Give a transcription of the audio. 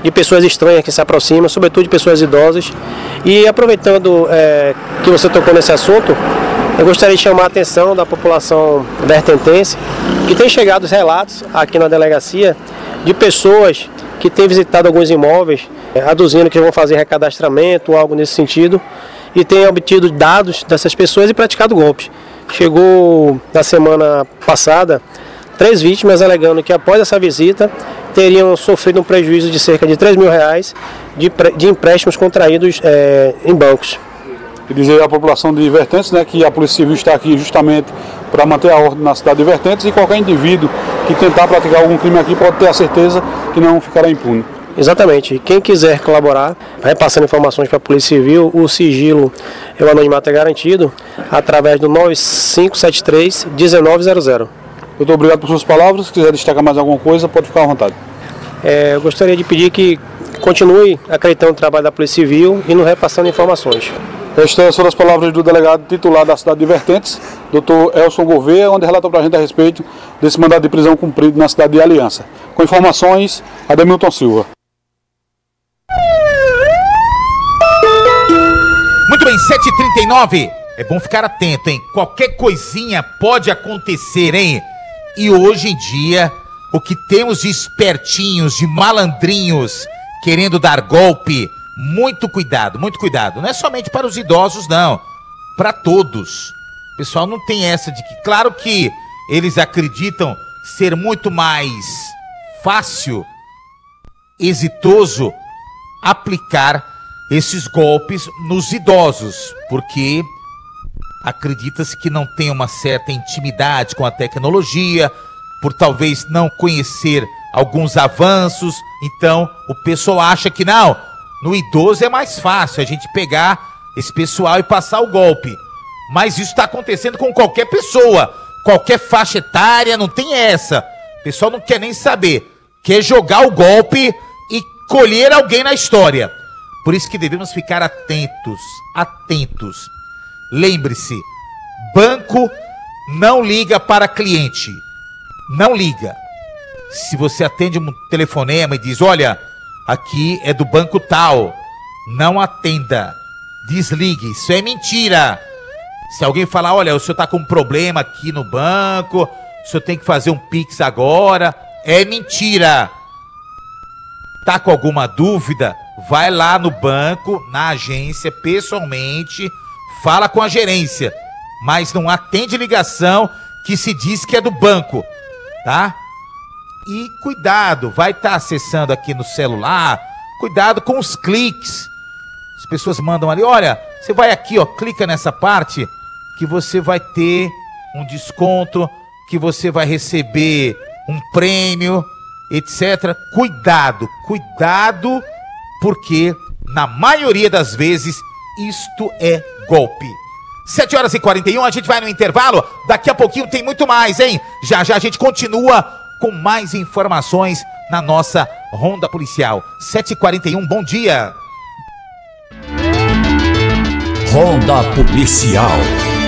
de pessoas estranhas que se aproximam, sobretudo de pessoas idosas. E aproveitando que você tocou nesse assunto, eu gostaria de chamar a atenção da população vertentense, que tem chegado os relatos aqui na delegacia de pessoas que têm visitado alguns imóveis, aduzindo que vão fazer recadastramento ou algo nesse sentido, e têm obtido dados dessas pessoas e praticado golpes. Chegou na semana passada 3 vítimas alegando que após essa visita teriam sofrido um prejuízo de cerca de R$3 mil de empréstimos contraídos em bancos. E dizer à população de Vertentes, né, que a Polícia Civil está aqui justamente para manter a ordem na cidade de Vertentes, e qualquer indivíduo que tentar praticar algum crime aqui pode ter a certeza que não ficará impune. Exatamente. Quem quiser colaborar, repassando informações para a Polícia Civil, o sigilo e o anonimato é garantido através do 9573-1900. Muito obrigado por suas palavras. Se quiser destacar mais alguma coisa, pode ficar à vontade. Eu gostaria de pedir que continue acreditando no trabalho da Polícia Civil e nos repassando informações. Estas foram as palavras do delegado titular da cidade de Vertentes, Dr. Elson Gouveia, onde relatou para a gente a respeito desse mandado de prisão cumprido na cidade de Aliança. Com informações, Ademilton Silva. Muito bem, 7h39. É bom ficar atento, hein? Qualquer coisinha pode acontecer, hein? E hoje em dia, o que temos de espertinhos, de malandrinhos, querendo dar golpe, muito cuidado, muito cuidado. Não é somente para os idosos, não. Para todos. O pessoal não tem essa de que... Claro que eles acreditam ser muito mais fácil, exitoso, aplicar esses golpes nos idosos, porque acredita-se que não tem uma certa intimidade com a tecnologia, por talvez não conhecer alguns avanços. Então o pessoal acha que não, no idoso é mais fácil a gente pegar esse pessoal e passar o golpe. Mas isso está acontecendo com qualquer pessoa, qualquer faixa etária, não tem essa. O pessoal não quer nem saber, quer jogar o golpe e colher alguém na história. Por isso que devemos ficar atentos, atentos. Lembre-se, banco não liga para cliente, não liga. Se você atende um telefonema e diz, olha, aqui é do banco tal, não atenda, desligue, isso é mentira. Se alguém falar, olha, o senhor está com um problema aqui no banco, o senhor tem que fazer um Pix agora, é mentira. Tá com alguma dúvida? Vai lá no banco, na agência, pessoalmente, fala com a gerência, mas não atende ligação que se diz que é do banco, tá? E cuidado, vai estar acessando aqui no celular, cuidado com os cliques. As pessoas mandam ali, olha, você vai aqui, ó, clica nessa parte que você vai ter um desconto, que você vai receber um prêmio, etc. Cuidado, cuidado, porque na maioria das vezes isto é golpe. 7h41, a gente vai no intervalo, daqui a pouquinho tem muito mais, hein? Já já a gente continua com mais informações na nossa Ronda Policial. 7h41, bom dia. Ronda Policial.